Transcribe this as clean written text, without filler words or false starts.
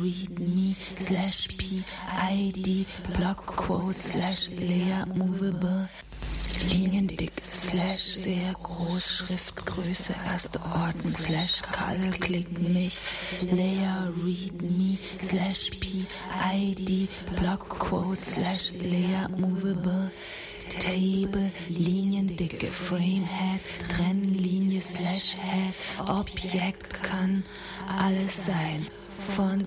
read me slash p id block quote slash layer movable Liniendick slash sehr groß Schriftgröße erste Ordnung slash Color klickt mich layer read me slash p id block quote slash layer movable Table, liniendicke Framehead, Trennlinie slash Head, Objekt kann alles sein, von